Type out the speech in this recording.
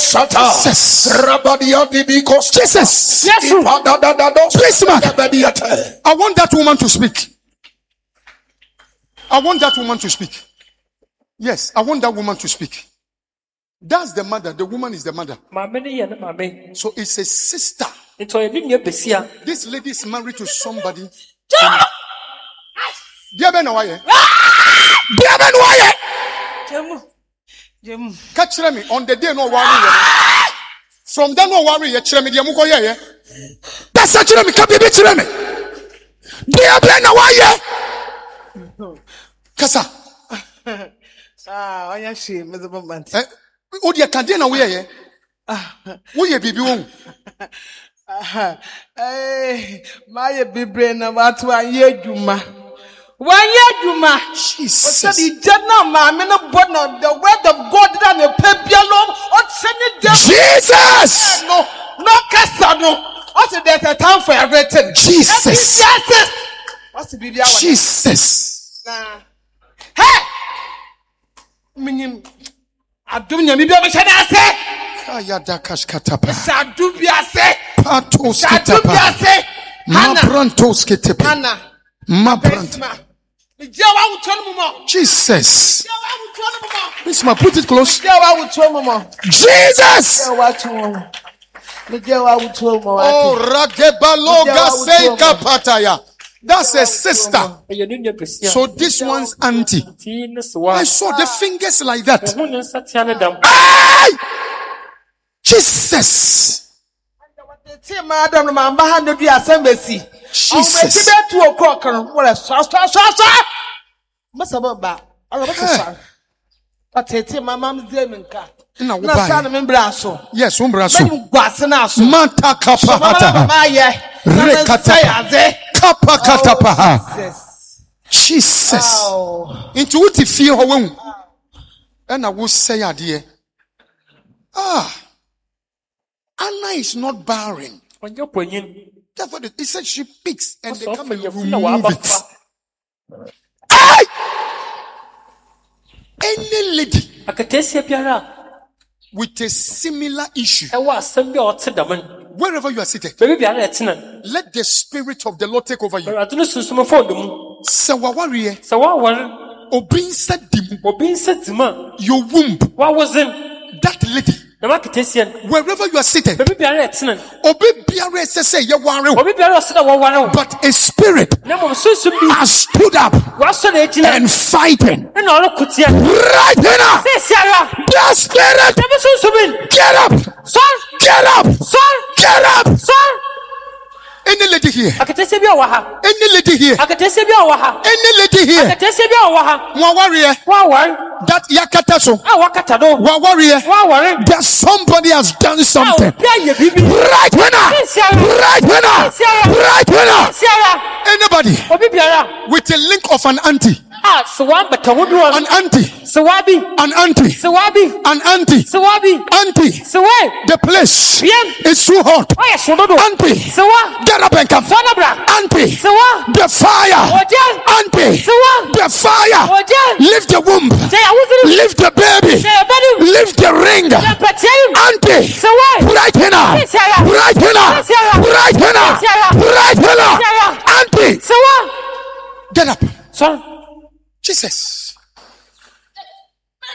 Jesus. Yes. Please, man. I want that woman to speak. I want that woman to speak. Yes, I want that woman to speak. That's the mother. The woman is the mother. So it's a sister. This lady is married to somebody. Catch me on the day no worry. From that no worry, that's actually me. Come here, me. Kasa. I am she, Mr. Moment. Oh, dear, can't you away? Will you be wrong? My baby, no matter 1 year, Juma. 1 year, Juma. Jesus. The word of God that the Pepialum or send it down. Jesus. No, Casano. Also, there's a time for everything. Jesus. What's the Jesus. Hey! Minim. Adunya mi bia me hye na ase. Kaya dakash katapa. Sadu bia se. Patos katapa. Mabrantos ketapa. Hana. Mabrant. Jesus. Miss Ma, put it close. Jesus. Oh, Ragebaloga Seika Pataya. That's a sister. So this one's auntie. I saw the fingers like that. Hey! Jesus. Jesus. Yes, umbraso. Mata kapahata. Rekata. Kapakatapaha. Jesus. Into what you feel home. And I will say idea. Anna is not barren. Therefore, he said she picks and they come and remove it. Hey! Any lady with a similar issue, wherever you are seated, let the Spirit of the Lord take over you. Sawawari, your womb, that lady, wherever you are seated, but a spirit has stood up and fighting right now. The spirit, get up, get up, get up. Any lady here? Any lady here? Any lady here? Warrior. That yakataso. Warrior. That somebody has done something. Right winner. Right winner. Right winner. Anybody with a link of an auntie. An auntie. An auntie. An auntie. Auntie. The place is too hot. Auntie. Get up and come. Auntie. The fire. Auntie. The fire. Lift the womb. Lift the baby. Lift the ring. Auntie. Right winner. Right winner. Right winner. Right winner. Auntie. Get up. Jesus.